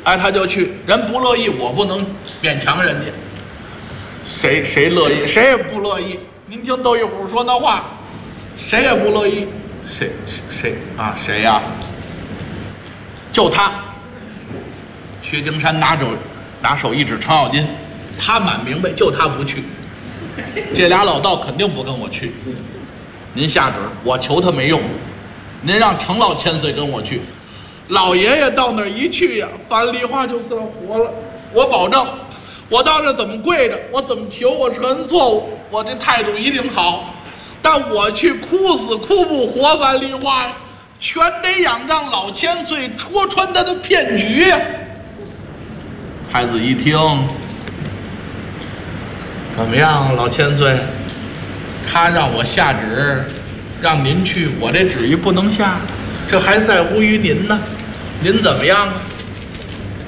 哎，他就去，人不乐意，我不能勉强人家。谁乐意？谁也不乐意。您听窦玉虎说那话，谁也不乐意。谁呀？就他。薛丁山拿手一指程咬金，他满明白，就他不去。这俩老道肯定不跟我去。您下旨，我求他没用。您让程老千岁跟我去。老爷爷到那儿一去呀，樊梨花就算活了。我保证，我到这怎么跪着，我怎么求，我承认错误，我这态度一定好。但我去哭死哭不活樊梨花，全得仰仗老千岁戳穿他的骗局呀。太子一听，怎么样，老千岁？他让我下旨，让您去，我这旨意不能下，这还在乎于您呢。您怎么样啊？